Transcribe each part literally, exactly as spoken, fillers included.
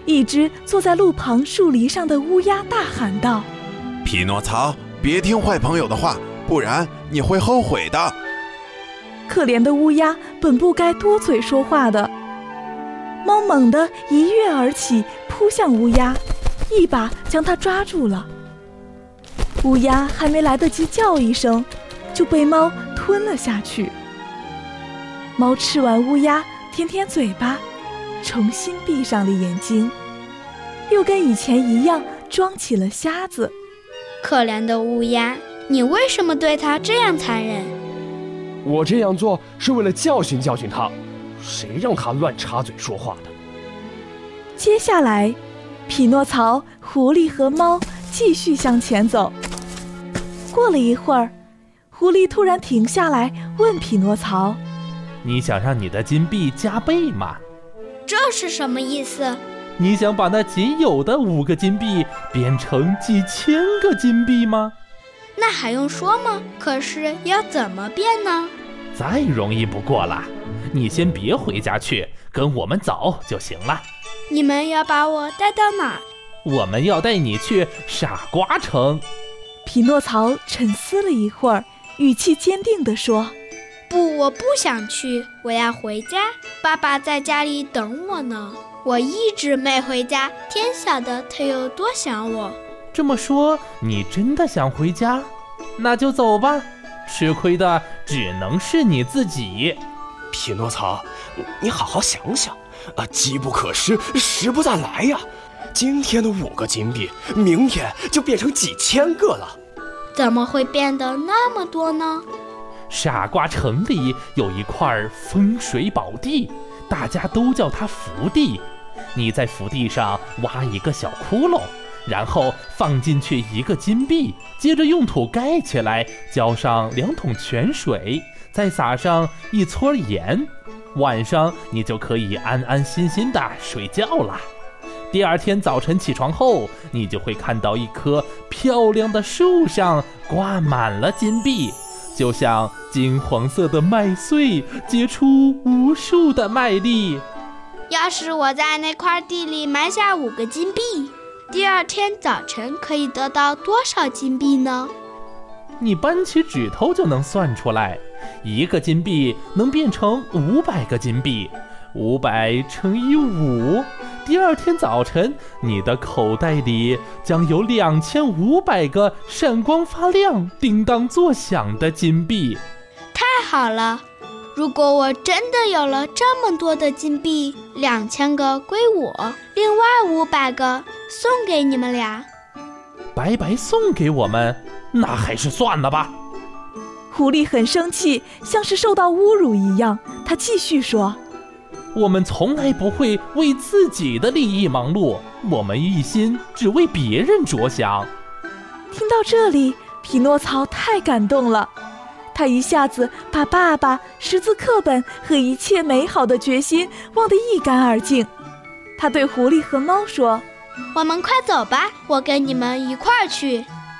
一只坐在路旁树篱上的乌鸦大喊道： 匹诺曹，别听坏朋友的话，不然你会后悔的。 可怜的乌鸦本不该多嘴说话的。猫猛地一跃而起，扑向乌鸦，一把将它抓住了。乌鸦还没来得及叫一声，就被猫吞了下去。猫吃完乌鸦，舔舔嘴巴，重新闭上了眼睛，又跟以前一样装起了瞎子。 可怜的乌鸦，你为什么对它这样残忍？ 我这样做是为了教训教训它，谁让它乱插嘴说话的？ 接下来，匹诺曹、狐狸和猫继续向前走。过了一会儿，狐狸突然停下来问匹诺曹： 你想让你的金币加倍吗？ 这是什么意思？ 你想把那仅有的五个金币变成几千个金币吗？ 那还用说吗？可是要怎么变呢？ 再容易不过了，你先别回家去，跟我们走就行了。 你们要把我带到哪儿？ 我们要带你去傻瓜城。 匹诺曹沉思了一会儿，语气坚定地说： 不，我不想去，我要回家，爸爸在家里等我呢。我一直没回家，天晓得他有多想我。 这么说，你真的想回家？那就走吧，吃亏的只能是你自己。 匹诺曹，你好好想想啊，机不可失，时不再来呀。今天的五个金币，明天就变成几千个了。 怎么会变得那么多呢？ 傻瓜城里有一块风水宝地，大家都叫它福地。你在福地上挖一个小窟窿，然后放进去一个金币，接着用土盖起来，浇上两桶泉水，再撒上一撮盐，晚上你就可以安安心心地睡觉了。第二天早晨起床后，你就会看到一棵漂亮的树上挂满了金币，就像金黄色的麦穗结出无数的麦粒。 要是我在那块地里埋下五个金币，第二天早晨可以得到多少金币呢？ 你扳起指头就能算出来，一个金币能变成五百个金币，五百乘以五，第二天早晨你的口袋里将有两千五百个闪光发亮、叮当作响的金币。 太好了！如果我真的有了这么多的金币，两千个归我，另外五百个送给你们俩。 白白送给我们，那还是算了吧。 狐狸很生气，像是受到侮辱一样，他继续说： 我们从来不会为自己的利益忙碌，我们一心只为别人着想。 听到这里，匹诺曹太感动了，他一下子把爸爸、识字课本和一切美好的决心忘得一干二净。他对狐狸和猫说： 我们快走吧，我跟你们一块儿去。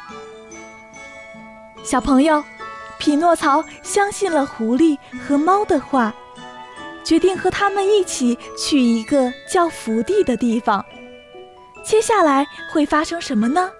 小朋友，匹诺曹相信了狐狸和猫的话，决定和他们一起去一个叫福地的地方。接下来会发生什么呢？